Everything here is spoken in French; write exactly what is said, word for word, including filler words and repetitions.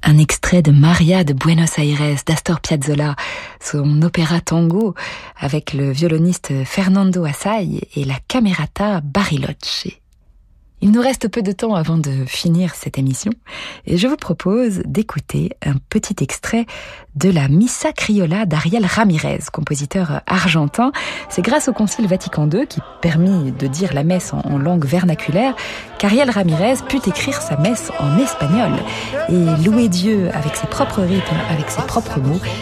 Un extrait de Maria de Buenos Aires d'Astor Piazzolla, son opéra tango avec le violoniste Fernando Assay et la camerata Bariloche. Il nous reste peu de temps avant de finir cette émission et je vous propose d'écouter un petit extrait de la Missa Criolla d'Ariel Ramirez, compositeur argentin. C'est grâce au Concile Vatican deux qui permit de dire la messe en, en langue vernaculaire qu'Ariel Ramirez put écrire sa messe en espagnol et louer Dieu avec ses propres rythmes, avec ses propres mots